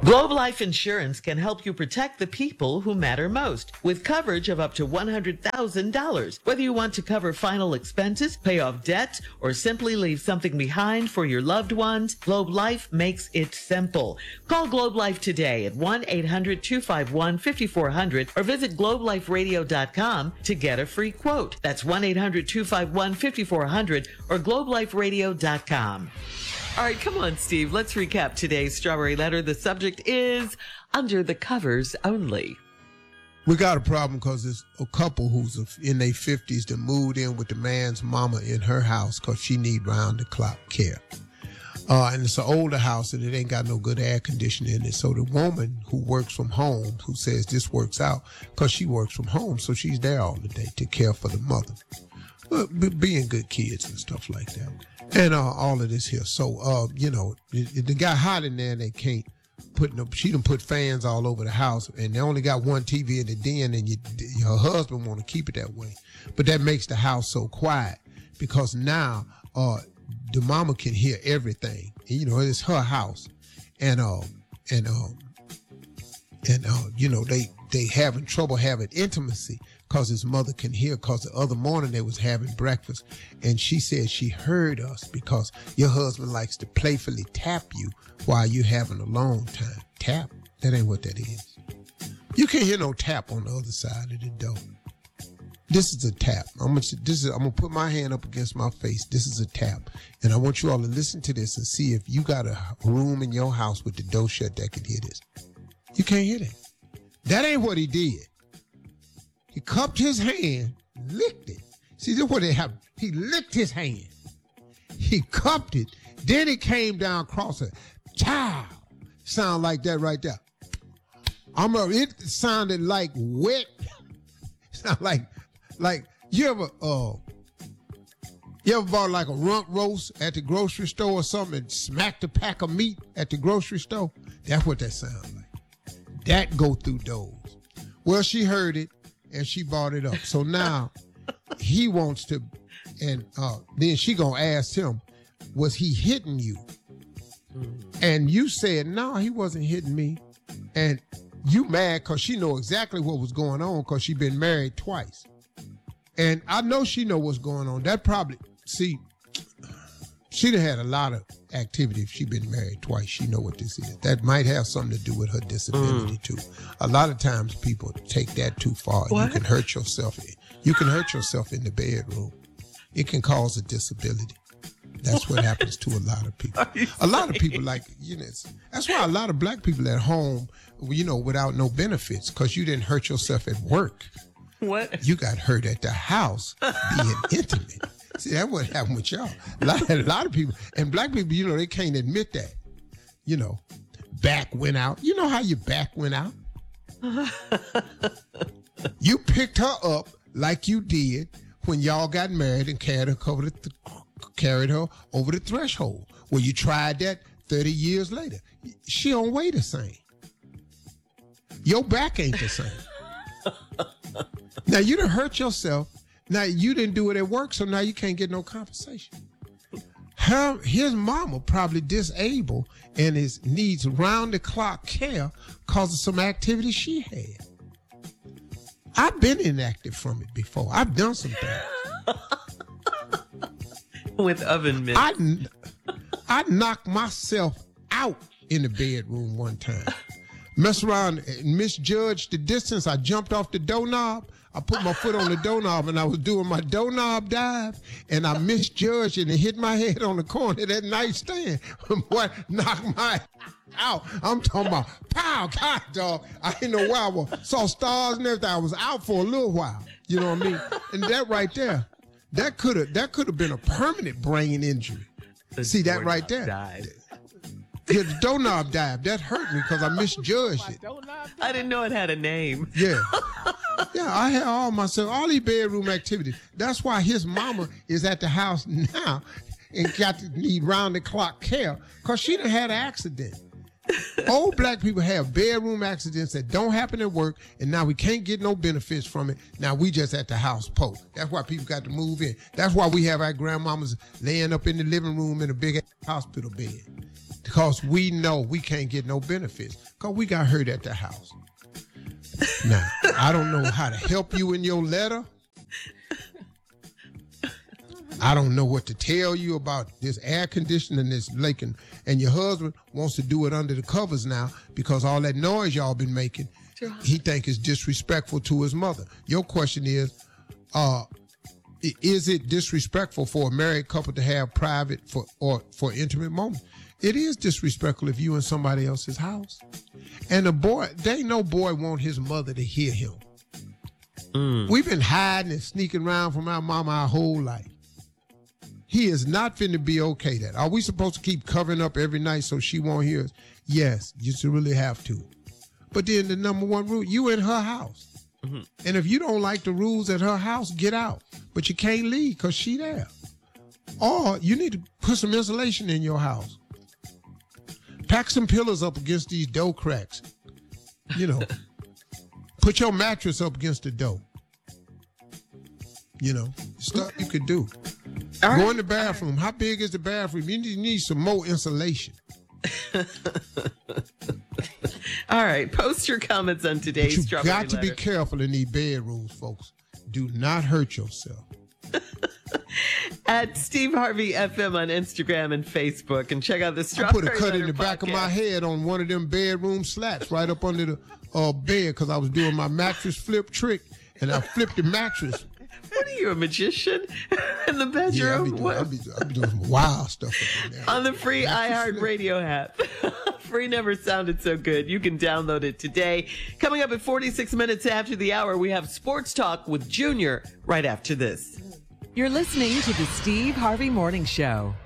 Globe Life Insurance can help you protect the people who matter most with coverage of up to $100,000. Whether you want to cover final expenses, pay off debt, or simply leave something behind for your loved ones, Globe Life makes it simple. Call Globe Life today at 1-800-251-5400 or visit globeliferadio.com to get a free quote. That's 1-800-251-5400 or globeliferadio.com. All right, come on, Steve. Let's recap today's Strawberry Letter. The subject is Under the Covers Only. We got a problem because there's a couple who's in their 50s that moved in with the man's mama in her house because she need round-the-clock care. And it's an older house and it ain't got no good air conditioning in it. So the woman who works from home, who says this works out because she works from home, so she's there all the day to care for the mother. Being good kids and stuff like that. And all of this here. So, it got hot in there and they can't she done put fans all over the house and they only got one TV in the den and your husband want to keep it that way. But that makes the house so quiet because now the mama can hear everything. And, it's her house. And they having trouble having intimacy because his mother can hear, because the other morning they was having breakfast and she said she heard us because your husband likes to playfully tap you while you're having a long time. Tap? That ain't what that is. You can't hear no tap on the other side of the door. This is a tap. I'm gonna put my hand up against my face. This is a tap. And I want you all to listen to this and see if you got a room in your house with the door shut that can hear this. You can't hear that. That ain't what he did. He cupped his hand, licked it. See, this is what happened. He licked his hand. He cupped it. Then it came down across it. Chow. Sound like that right there. It sounded like wet. Sound like you ever bought like a rump roast at the grocery store or something and smacked a pack of meat at the grocery store? That's what that sounds like. That go through doors. Well, she heard it and she brought it up. So now he wants to, and then she gonna ask him, was he hitting you? And you said, no, he wasn't hitting me. And you mad because she know exactly what was going on because she been married twice. And I know she know what's going on. That probably, see, she'd have had a lot of activity if she been married twice. She know what this is. That might have something to do with her disability too. A lot of times people take that too far. What? You can hurt yourself. You can hurt yourself in the bedroom. It can cause a disability. That's what happens to a lot of people. A lot of people that's why a lot of black people at home, without no benefits, because you didn't hurt yourself at work. What? You got hurt at the house being intimate. See, that's what happened with y'all. A lot of people, and black people, they can't admit that. Back went out. You know how your back went out? You picked her up like you did when y'all got married and carried her over the threshold. Well, you tried that 30 years later. She don't weigh the same. Your back ain't the same. Now, you done hurt yourself. Now, you didn't do it at work, so now you can't get no compensation. His mama probably disabled and needs round-the-clock care because of some activity she had. I've been inactive from it before. I've done some things. With oven mitts. I knocked myself out in the bedroom one time. Messed around and misjudged the distance. I jumped off the doorknob. I put my foot on the doorknob and I was doing my doorknob dive and I misjudged it and hit my head on the corner of that nightstand. Boy, knocked my out. I'm talking about pow, God, dog. I didn't know why saw stars and everything. I was out for a little while. You know what I mean? And that right there, that could have been a permanent brain injury. See that right there? Died. Yeah, the doorknob dive. That hurt me because I misjudged it. I didn't know it had a name. Yeah. Yeah, I had all these bedroom activities. That's why his mama is at the house now and got to need round-the-clock care because she done had an accident. Old black people have bedroom accidents that don't happen at work, and now we can't get no benefits from it. Now we just at the house post. That's why people got to move in. That's why we have our grandmamas laying up in the living room in a big hospital bed. Because we know we can't get no benefits. because we got hurt at the house. Now, I don't know how to help you in your letter. I don't know what to tell you about this air conditioning, this leaking, and your husband wants to do it under the covers now because all that noise y'all been making, he think is disrespectful to his mother. Your question is it disrespectful for a married couple to have private for intimate moments? It is disrespectful if you in somebody else's house. And the boy, they ain't no boy want his mother to hear him. We've been hiding and sneaking around from our mama our whole life. He is not finna be okay that. Are we supposed to keep covering up every night so she won't hear us? Yes, you should really have to. But then the number one rule, you in her house. And if you don't like the rules at her house, get out. But you can't leave because she there. Or you need to put some insulation in your house. Pack some pillows up against these door cracks. You know, put your mattress up against the door. You know, stuff you could do. Go in the bathroom. How big is the bathroom? You need some more insulation. All right. Post your comments on today's But you Strawberry got to be Letter. careful in these bedrooms, folks. Do not hurt yourself. At Steve Harvey FM on Instagram and Facebook. And check out the I Strawberry put a cut Letter in the back of my podcast. head on one of them bedroom slats right up under the bed because I was doing my mattress flip trick and I flipped the mattress. What are you, a magician in the Yeah, I bedroom? be doing some wild stuff up in there. On the free iHeartRadio app. Free never sounded so good. You can download it today. Coming up at 46 minutes after the hour, we have Sports Talk with Junior right after this. You're listening to the Steve Harvey Morning Show.